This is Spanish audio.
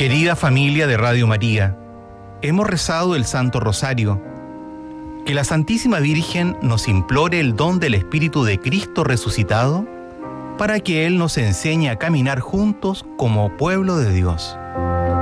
Querida familia de Radio María, hemos rezado el Santo Rosario. Que la Santísima Virgen nos implore el don del Espíritu de Cristo resucitado para que Él nos enseñe a caminar juntos como pueblo de Dios.